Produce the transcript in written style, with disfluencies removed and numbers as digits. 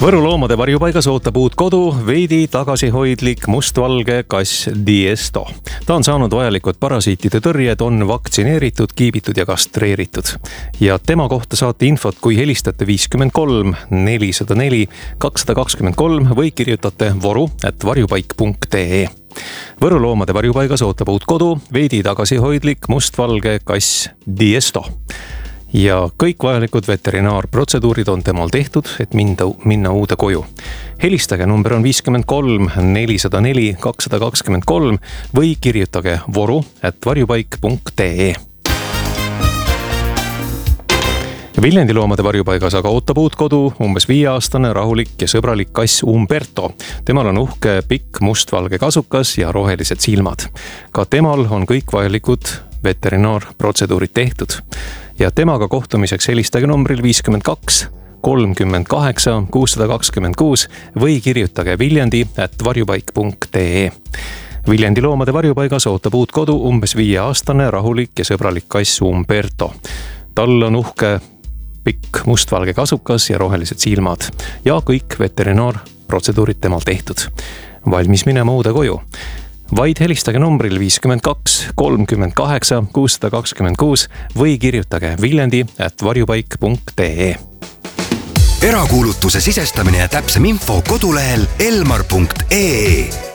Võru loomade varjupaigas ootab uut kodu veidi tagasihoidlik mustvalge kass Diesto. Ta on saanud vajalikud parasiitide tõrjed, on vaktsineeritud, kiibitud ja kastreeritud. Ja tema kohta saate infot, kui helistate 53 404 223 või kirjutate voru@varjupaik.ee. Võru loomade varjupaigas ootab uut kodu veidi tagasihoidlik mustvalge kass Diesto. Ja kõik vajalikud veterinaarprotseduurid on temal tehtud, et minna uude koju. Helistage, number on 53 404 223 või kirjutage voru@varjupaik.ee. Viljandi loomade varjupaigas aga ootab uut kodu umbes 5-aastane rahulik ja sõbralik kass Umberto. Temal on uhke pikk mustvalge kasukas ja rohelised silmad. Ka temal on kõik vajalikud veterinaarprotseduurid tehtud. Ja temaga kohtumiseks helistage numbril 52 38 626 või kirjutage viljandi@varjupaik.ee. Viljandi loomade varjupaigas ootab uut kodu umbes 5-aastane rahulik ja sõbralik kass Umberto. Tal on uhke pikk mustvalge kasukas ja rohelised silmad ja kõik veterinaarprotseduurid temal tehtud. Valmis minema uude koju. Vaid helistage numbril 52 38 626 või kirjutage viljandi@varjupaik.ee. Erakuulutuse sisestamine ja täpsem info kodulehel elmar.ee.